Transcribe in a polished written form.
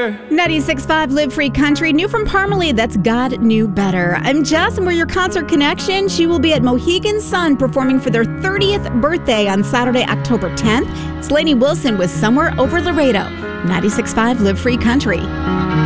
better. 96.5 Live Free Country. New from Parmalee, that's God Knew Better. I'm Jess, and we're your concert connection. She will be at Mohegan Sun performing for their 30th birthday on Saturday, October 10th. It's Lainey Wilson with Somewhere Over Laredo. 96.5 Live Free Country.